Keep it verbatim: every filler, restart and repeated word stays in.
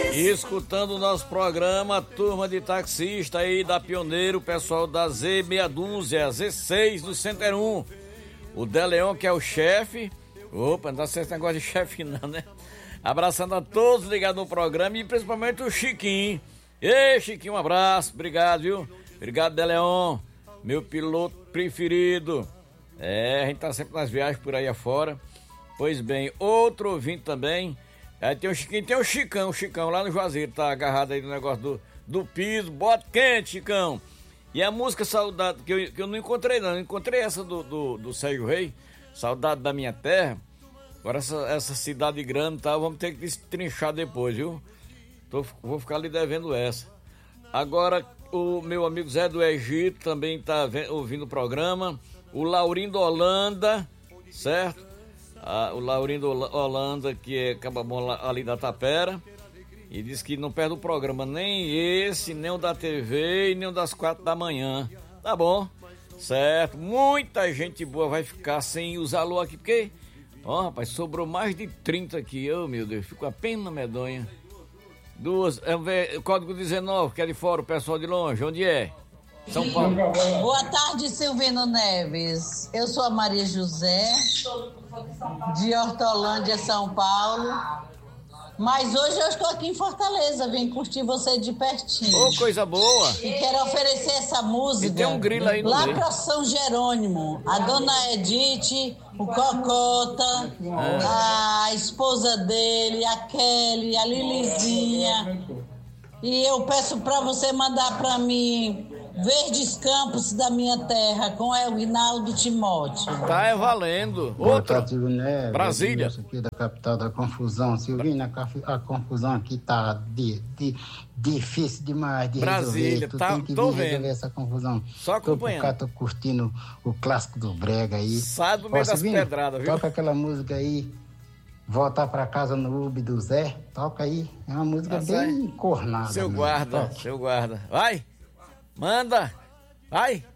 E escutando o nosso programa, turma de taxista aí da Pioneiro, pessoal da Z meia dúzia, Z seis do Center um. O Deleon, que é o chefe. Opa, não dá certo negócio de chefe não, né? Abraçando a todos ligados no programa e principalmente o Chiquinho. Ei, Chiquinho, um abraço, obrigado, viu? Obrigado, Deleon, meu piloto preferido. É, a gente tá sempre nas viagens por aí afora. Pois bem, outro ouvinte também. Aí tem o Chiquinho, tem o Chicão, o Chicão lá no Juazeiro, tá agarrado aí no negócio do, do piso, bota quente, Chicão. E a música Saudade, que eu, que eu não encontrei não, eu encontrei essa do, do, do Sérgio Rei, Saudade da Minha Terra. Agora essa, essa cidade grande, tá, vamos ter que destrinchar depois, viu? Tô, vou ficar lhe devendo essa. Agora o meu amigo Zé do Egito também tá vendo, ouvindo o programa. O Laurindo Holanda, certo? Ah, o Laurindo Holanda, que é cababom ali da Tapera, e diz que não perde o programa, nem esse, nem o da T V e nem o das quatro da manhã. Tá bom, certo? Muita gente boa vai ficar sem usar alô aqui, porque, ó, rapaz, sobrou mais de trinta aqui. Oh, meu Deus, fico apenas medonha. Duas, é o código dezenove, que é de fora, o pessoal de longe, onde é? São Paulo. Boa tarde, Silvino Neves. Eu sou a Maria José, de Hortolândia, São Paulo. Mas hoje eu estou aqui em Fortaleza, vim curtir você de pertinho. Ô, oh, coisa boa! E quero oferecer essa música. E tem um grilo aí no lá meio. para São Jerônimo. A dona Edith, o Cocota, é. a esposa dele, a Kelly, a Lilizinha. E eu peço para você mandar para mim Verdes Campos da Minha Terra, com Elginaldo Timóteo. Tá, é valendo. Outra. Brasília. Aqui da capital da confusão. Silvina, a, a confusão aqui tá de, de, difícil demais de Brasília, resolver. Tu tá, tem que tô vir vendo. resolver essa confusão. Só acompanhando. Tô, cá, tô curtindo o clássico do brega aí. Sai do meio Ó, das Silvina, pedradas, viu? Toca aquela música aí, Voltar pra Casa no Ubi do Zé. Toca aí. É uma música tá bem cornada. Seu mesmo. guarda, Toca. seu guarda. Vai! Manda! Vai!